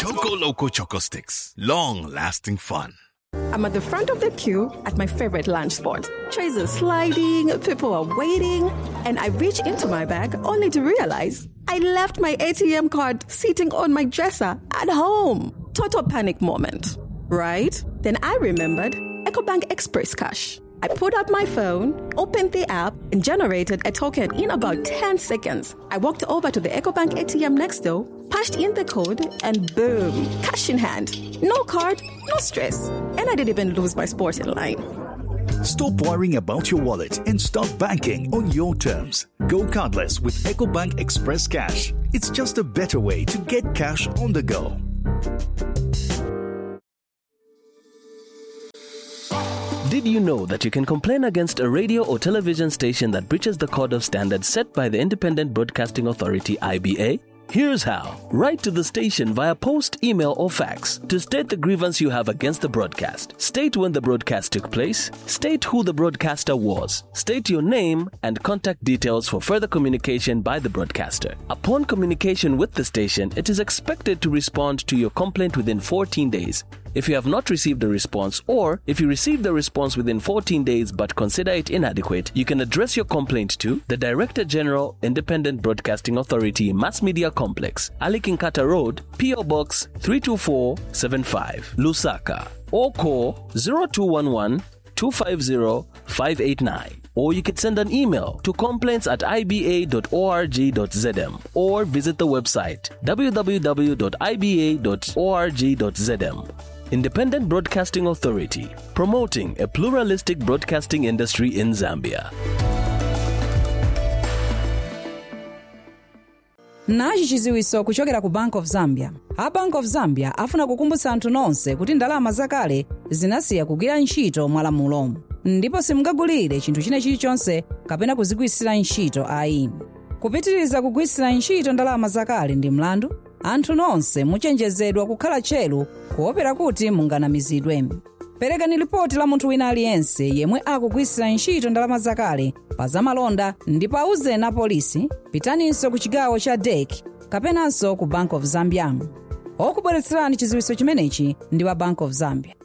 Choco Loco Choco Sticks. Long-lasting fun. I'm at the front of the queue at my favorite lunch spot. Trays are sliding, people are waiting, and I reach into my bag only to realize I left my ATM card sitting on my dresser at home. Total panic moment, right? Then I remembered EcoBank Express Cash. I pulled out my phone, opened the app, and generated a token in about 10 seconds. I walked over to the EcoBank ATM next door, punched in the code, and boom, cash in hand. No card, no stress. And I didn't even lose my sport in line. Stop worrying about your wallet and start banking on your terms. Go cardless with EcoBank Express Cash. It's just a better way to get cash on the go. Did you know that you can complain against a radio or television station that breaches the code of standards set by the Independent Broadcasting Authority, IBA? Here's how. Write to the station via post, email, or fax to state the grievance you have against the broadcast. State when the broadcast took place, state who the broadcaster was, state your name, and contact details for further communication by the broadcaster. Upon communication with the station, it is expected to respond to your complaint within 14 days. If you have not received a response, or if you received the response within 14 days but consider it inadequate, you can address your complaint to the Director General, Independent Broadcasting Authority, Mass Media Complex, Ali Kinkata Road, PO Box 32475, Lusaka, or call 0211 250 589. Or you could send an email to complaints@iba.org.zm or visit the website www.iba.org.zm. Independent Broadcasting Authority, promoting a pluralistic broadcasting industry in Zambia. Nachi chiziwiso kuchokera ku Bank of Zambia. A Bank of Zambia afuna kukumbutsa anthu nonse kuti ndalama zakale zinasiya kugwira ntchito mwalamulo. Ndipo simungagulire chinthu china chilichonse kapena kuzigwiritsira ntchito ayi. Kupitiriza kugwiritsira ntchito ndalama zakale ndi mlandu, anthu nonse muchenjezedwa kukhala tcheru kuopera kuti munganamizidwe. Perekani ripoti la munthu wina aliyense yemwe akugwiritsira ntchito ndalama zakale pa zamalonda ndipo auzeni apolisi. Pitaninso ku chigawo cha DEC kapenanso ku Bank of Zambia. Okubweretserani chiziwiso chimenechi ndi wa Bank of Zambia.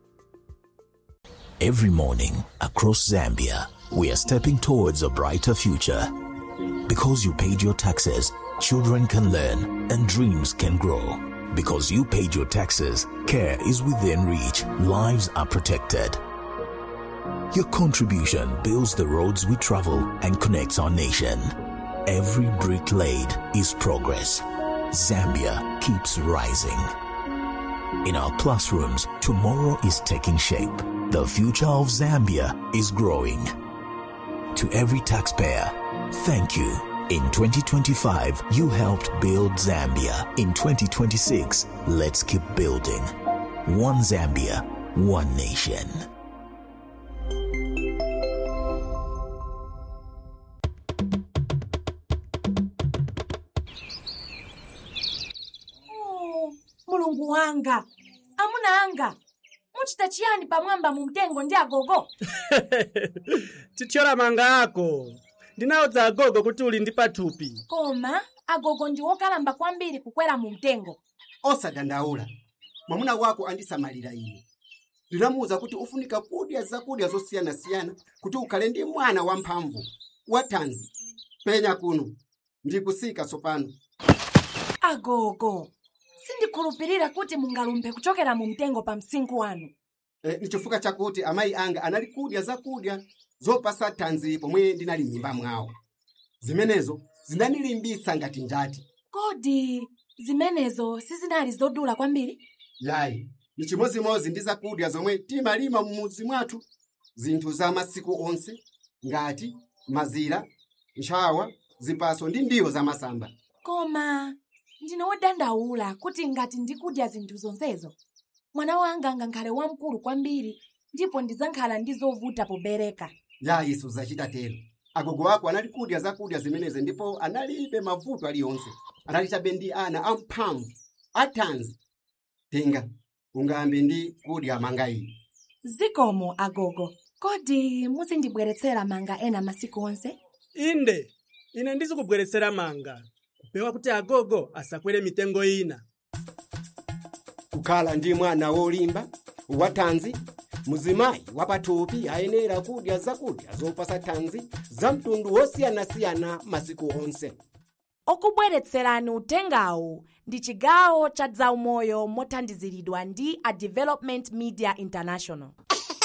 Every morning across Zambia, we are stepping towards a brighter future. Because you paid your taxes, children can learn and dreams can grow. Because you paid your taxes, care is within reach, lives are protected. Your contribution builds the roads we travel and connects our nation. Every brick laid is progress. Zambia keeps rising. In our classrooms, tomorrow is taking shape. The future of Zambia is growing. To every taxpayer, thank you. In 2025, you helped build Zambia. In 2026, let's keep building. One Zambia, one nation. Mulungu wanga, amuna anga, muchita chiyani pamwamba mu mtengo ndi agogo? Tithyola manga ako. Ndinawuza agogo kuti uli ndi pathupi. Koma agogo ndi wokalamba kwambiri kukwera mu mtengo. Osadandaula. Mwamuna wako andisamalira ine. Ndinamuwuza kuti ufunika kudya zakudya zosiyana-siyana kuti ukhale ndi mwana wamphamvu, wathanzi. Penya kuno, ndikusika tsopano. Agogo, sindikhulupirira kuti mungalumbe kuchokera mu mtengo pa msinkhu wanu. Ni chifukwa chakuti amayi anga anali kudya zakudya zopasa thanzi pomwe ndinali m'mimba mwawo. Zimenezo zinanilimbitsa ngati njati. Kodi zimenezo sizinali zodula kwambiri? Yayi, ni chimozimozi ndi zakudya zomwe timalima mumudzi mwathu. Zinthu za masiku onse ngati mazira, ntchawa, zipaso ndi ndiwo za masamba. Koma ndine wodandaula kuti ngati ndikudya zinthu zonsezo, mwana wanga ngakhale wamkulu kwambiri ndipo ndizankhala ndi zovuta pobereka. Yayi, suzachita tero. Agogo wako anali kudya zakudya zimenezi ndipo analibe mavuto aliyonse. Analichabe ndi ana amphamvu, athanzi. Tenga, ungambe ndi kudya manga iyi. Zikomo agogo. Kodi muzindibweretsera manga ena masiku onse? Inde, ine ndizikubweretsera manga. Kupewa kuti agogo asakwere mitengo ina. kukhala ndi mwana wolimba wathanzi. Muzimayi wapathupi ayenera kudya zakudya zopatsa thanzi za mtundu wosiyanasiyana masiku onse. Okubweretserani utengawu ndi chigawo cha zaumoyo mothandiziridwa ndi a Development Media International.